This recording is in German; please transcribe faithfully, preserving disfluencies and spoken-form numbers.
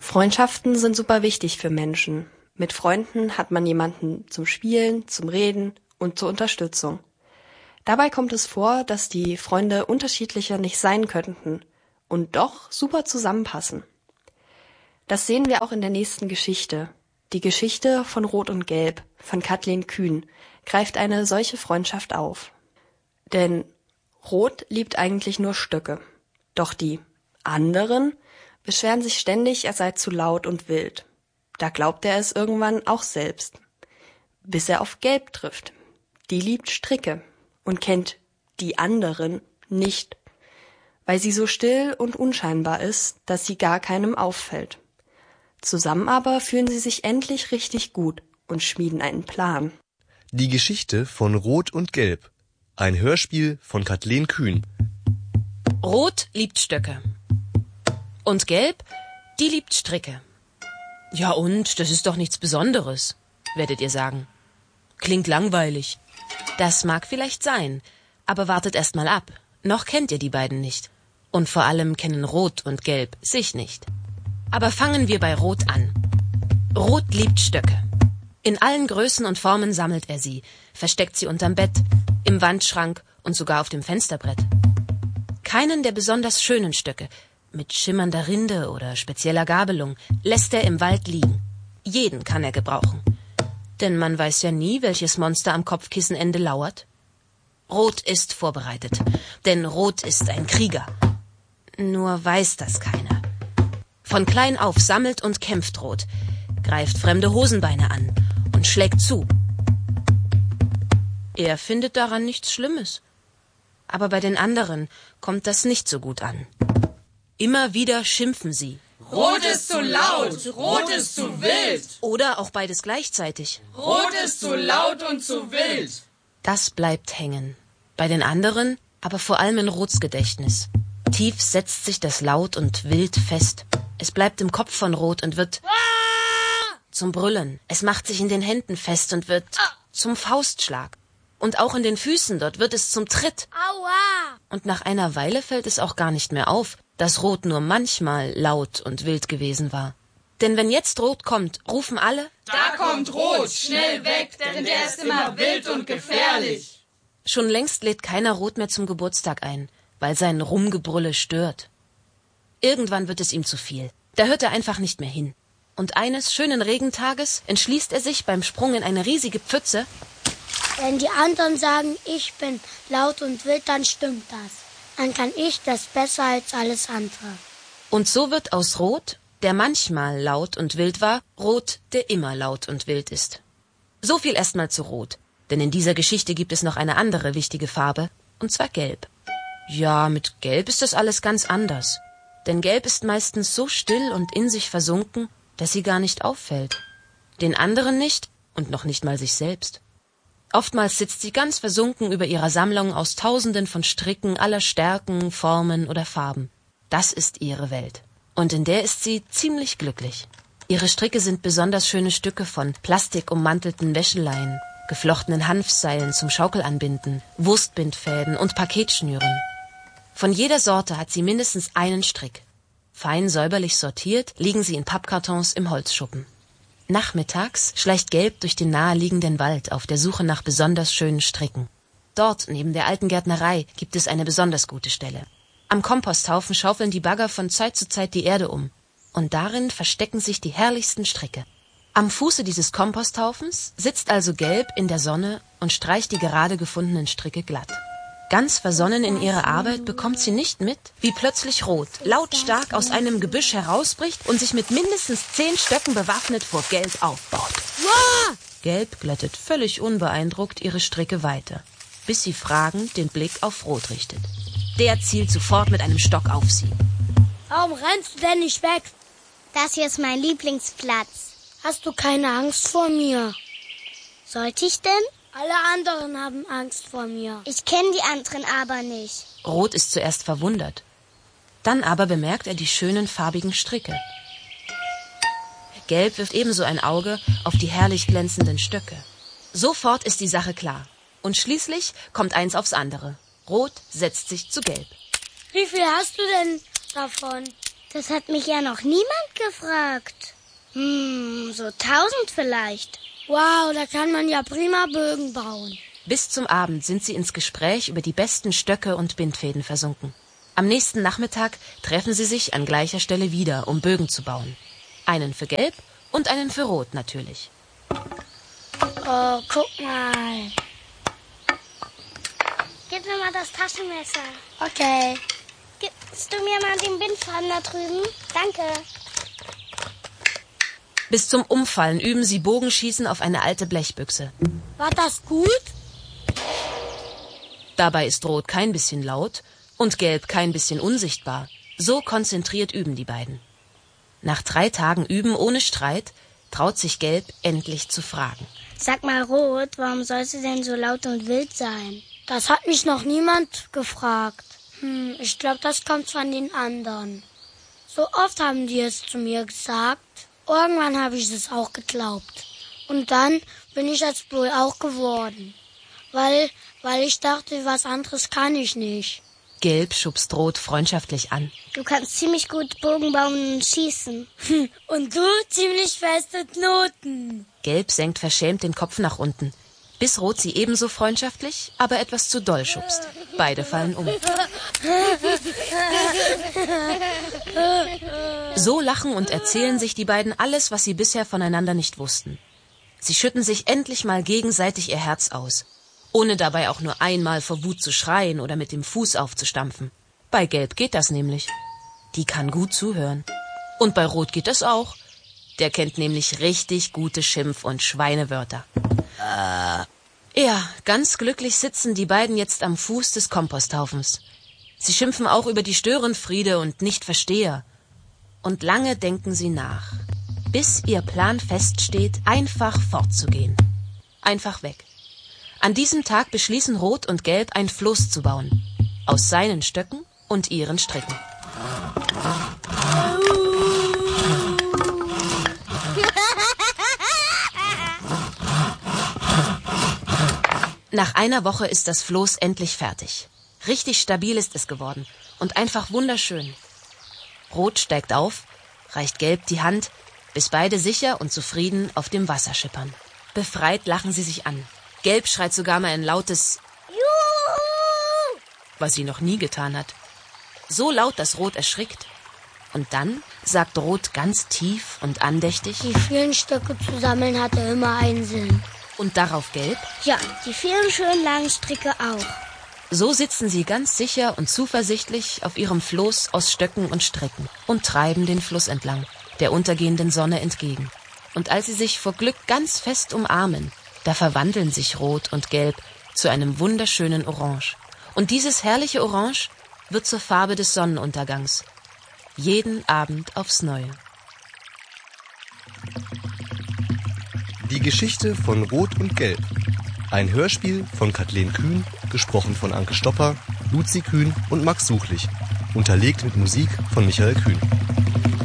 Freundschaften sind super wichtig für Menschen. Mit Freunden hat man jemanden zum Spielen, zum Reden und zur Unterstützung. Dabei kommt es vor, dass die Freunde unterschiedlicher nicht sein könnten und doch super zusammenpassen. Das sehen wir auch in der nächsten Geschichte. Die Geschichte von Rot und Gelb von Kathleen Kühn greift eine solche Freundschaft auf. Denn Rot liebt eigentlich nur Stöcke. Doch die anderen beschweren sich ständig, er sei zu laut und wild. Da glaubt er es irgendwann auch selbst. Bis er auf Gelb trifft. Die liebt Stricke und kennt die anderen nicht, weil sie so still und unscheinbar ist, dass sie gar keinem auffällt. Zusammen aber fühlen sie sich endlich richtig gut und schmieden einen Plan. Die Geschichte von Rot und Gelb. Ein Hörspiel von Kathleen Kühn. Rot liebt Stöcke. Und Gelb, die liebt Stricke. Ja und, das ist doch nichts Besonderes, werdet ihr sagen. Klingt langweilig. Das mag vielleicht sein, aber wartet erst mal ab. Noch kennt ihr die beiden nicht. Und vor allem kennen Rot und Gelb sich nicht. Aber fangen wir bei Rot an. Rot liebt Stöcke. In allen Größen und Formen sammelt er sie, versteckt sie unterm Bett, im Wandschrank und sogar auf dem Fensterbrett. Keinen der besonders schönen Stöcke, mit schimmernder Rinde oder spezieller Gabelung, lässt er im Wald liegen. Jeden kann er gebrauchen. Denn man weiß ja nie, welches Monster am Kopfkissenende lauert. Rot ist vorbereitet, denn Rot ist ein Krieger. Nur weiß das keiner. Von klein auf sammelt und kämpft Rot, greift fremde Hosenbeine an und schlägt zu. Er findet daran nichts Schlimmes. Aber bei den anderen kommt das nicht so gut an. Immer wieder schimpfen sie. Rot ist zu laut, Rot ist zu wild. Oder auch beides gleichzeitig. Rot ist zu laut und zu wild. Das bleibt hängen. Bei den anderen, aber vor allem in Rots Gedächtnis. Tief setzt sich das laut und wild fest. Es bleibt im Kopf von Rot und wird zum Brüllen. Es macht sich in den Händen fest und wird zum Faustschlag. Und auch in den Füßen, dort wird es zum Tritt. Aua! Und nach einer Weile fällt es auch gar nicht mehr auf, dass Rot nur manchmal laut und wild gewesen war. Denn wenn jetzt Rot kommt, rufen alle: Da kommt Rot, schnell weg, denn der ist immer wild und gefährlich. Schon längst lädt keiner Rot mehr zum Geburtstag ein, weil sein Rumgebrülle stört. Irgendwann wird es ihm zu viel. Da hört er einfach nicht mehr hin. Und eines schönen Regentages entschließt er sich beim Sprung in eine riesige Pfütze: Wenn die anderen sagen, ich bin laut und wild, dann stimmt das. Dann kann ich das besser als alles andere. Und so wird aus Rot, der manchmal laut und wild war, Rot, der immer laut und wild ist. So viel erstmal zu Rot, denn in dieser Geschichte gibt es noch eine andere wichtige Farbe, und zwar Gelb. Ja, mit Gelb ist das alles ganz anders. Denn Gelb ist meistens so still und in sich versunken, dass sie gar nicht auffällt. Den anderen nicht und noch nicht mal sich selbst. Oftmals sitzt sie ganz versunken über ihrer Sammlung aus Tausenden von Stricken aller Stärken, Formen oder Farben. Das ist ihre Welt. Und in der ist sie ziemlich glücklich. Ihre Stricke sind besonders schöne Stücke von plastikummantelten Wäscheleien, geflochtenen Hanfseilen zum Schaukelanbinden, Wurstbindfäden und Paketschnüren. Von jeder Sorte hat sie mindestens einen Strick. Fein säuberlich sortiert liegen sie in Pappkartons im Holzschuppen. Nachmittags schleicht Gelb durch den naheliegenden Wald auf der Suche nach besonders schönen Stricken. Dort, neben der alten Gärtnerei, gibt es eine besonders gute Stelle. Am Komposthaufen schaufeln die Bagger von Zeit zu Zeit die Erde um. Und darin verstecken sich die herrlichsten Stricke. Am Fuße dieses Komposthaufens sitzt also Gelb in der Sonne und streicht die gerade gefundenen Stricke glatt. Ganz versonnen in ihrer Arbeit bekommt sie nicht mit, wie plötzlich Rot lautstark aus einem Gebüsch herausbricht und sich mit mindestens zehn Stöcken bewaffnet vor Gelb aufbaut. Wow! Gelb glättet völlig unbeeindruckt ihre Stricke weiter, bis sie fragend den Blick auf Rot richtet. Der zielt sofort mit einem Stock auf sie. Warum rennst du denn nicht weg? Das hier ist mein Lieblingsplatz. Hast du keine Angst vor mir? Sollte ich denn? Alle anderen haben Angst vor mir. Ich kenne die anderen aber nicht. Rot ist zuerst verwundert. Dann aber bemerkt er die schönen farbigen Stricke. Gelb wirft ebenso ein Auge auf die herrlich glänzenden Stöcke. Sofort ist die Sache klar. Und schließlich kommt eins aufs andere. Rot setzt sich zu Gelb. Wie viel hast du denn davon? Das hat mich ja noch niemand gefragt. Hm, so tausend vielleicht. Wow, da kann man ja prima Bögen bauen. Bis zum Abend sind sie ins Gespräch über die besten Stöcke und Bindfäden versunken. Am nächsten Nachmittag treffen sie sich an gleicher Stelle wieder, um Bögen zu bauen. Einen für Gelb und einen für Rot natürlich. Oh, guck mal. Gib mir mal das Taschenmesser. Okay. Gibst du mir mal den Bindfaden da drüben? Danke. Bis zum Umfallen üben sie Bogenschießen auf eine alte Blechbüchse. War das gut? Dabei ist Rot kein bisschen laut und Gelb kein bisschen unsichtbar. So konzentriert üben die beiden. Nach drei Tagen Üben ohne Streit traut sich Gelb endlich zu fragen. Sag mal, Rot, warum sollst du denn so laut und wild sein? Das hat mich noch niemand gefragt. Hm, ich glaube, das kommt von den anderen. So oft haben die es zu mir gesagt. Irgendwann habe ich es auch geglaubt. Und dann bin ich es wohl auch geworden. Weil, weil ich dachte, was anderes kann ich nicht. Gelb schubst Rot freundschaftlich an. Du kannst ziemlich gut Bogen bauen und schießen. Und du ziemlich feste Knoten. Gelb senkt verschämt den Kopf nach unten, bis Rot sie ebenso freundschaftlich, aber etwas zu doll schubst. Beide fallen um. So lachen und erzählen sich die beiden alles, was sie bisher voneinander nicht wussten. Sie schütten sich endlich mal gegenseitig ihr Herz aus, ohne dabei auch nur einmal vor Wut zu schreien oder mit dem Fuß aufzustampfen. Bei Gelb geht das nämlich. Die kann gut zuhören. Und bei Rot geht das auch. Der kennt nämlich richtig gute Schimpf- und Schweinewörter. Äh. Ja, ganz glücklich sitzen die beiden jetzt am Fuß des Komposthaufens. Sie schimpfen auch über die Störenfriede und Nichtversteher. Und lange denken sie nach, bis ihr Plan feststeht, einfach fortzugehen. Einfach weg. An diesem Tag beschließen Rot und Gelb, ein Floß zu bauen. Aus seinen Stöcken und ihren Stricken. Nach einer Woche ist das Floß endlich fertig. Richtig stabil ist es geworden und einfach wunderschön. Rot steigt auf, reicht Gelb die Hand, bis beide sicher und zufrieden auf dem Wasser schippern. Befreit lachen sie sich an. Gelb schreit sogar mal ein lautes Juhu, was sie noch nie getan hat. So laut, dass Rot erschrickt. Und dann sagt Rot ganz tief und andächtig: Die vielen Stöcke zu sammeln hatte immer einen Sinn. Und darauf Gelb: Ja, die vielen schönen langen Stricke auch. So sitzen sie ganz sicher und zuversichtlich auf ihrem Floß aus Stöcken und Stricken und treiben den Fluss entlang, der untergehenden Sonne entgegen. Und als sie sich vor Glück ganz fest umarmen, da verwandeln sich Rot und Gelb zu einem wunderschönen Orange. Und dieses herrliche Orange wird zur Farbe des Sonnenuntergangs. Jeden Abend aufs Neue. Die Geschichte von Rot und Gelb. Ein Hörspiel von Kathleen Kühn, gesprochen von Anke Stopper, Luzi Kühn und Max Suchlich. Unterlegt mit Musik von Michael Kühn.